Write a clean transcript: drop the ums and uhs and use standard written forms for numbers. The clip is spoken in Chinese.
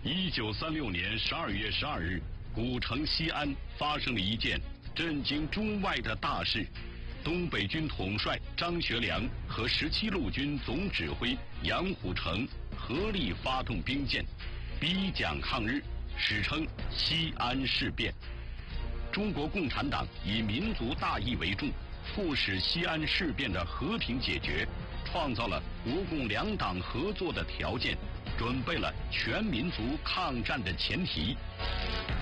1936年12月12日，古城西安发生了一件震惊中外的大事。东北军统帅张学良和17路军总指挥杨虎城合力发动兵谏，逼蒋抗日，史称西安事变。中国共产党以民族大义为重，促使西安事变的和平解决，创造了国共两党合作的条件，准备了全民族抗战的前提。